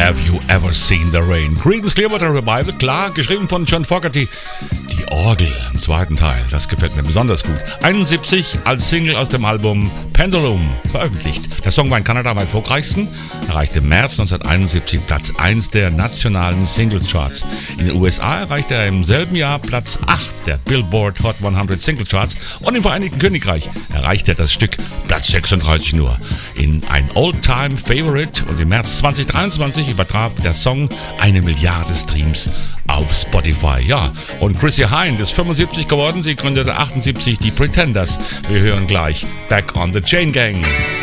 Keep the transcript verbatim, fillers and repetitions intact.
Have You Ever Seen the Rain? Creedence Clearwater Revival, klar, geschrieben von John Fogerty. Die Orgel im zweiten Teil, das gefällt mir besonders gut. einundsiebzig als Single aus dem Album Pendulum veröffentlicht. Der Song war in Kanada am erfolgreichsten, erreichte im März neunzehnhunderteinundsiebzig Platz eins der nationalen Singles-Charts. In den U S A erreichte er im selben Jahr Platz acht der Billboard Hot hundert Single-Charts und im Vereinigten Königreich erreichte er das Stück Platz sechsunddreißig nur. In ein Old-Time-Favorite und im März zweitausenddreiundzwanzig übertraf der Song eine Milliarde Streams auf Spotify. Ja, und Chrissie Hynde ist fünfundsiebzig geworden, sie gründete achtundsiebzig die Pretenders. Wir hören gleich Back on the Chain Gang.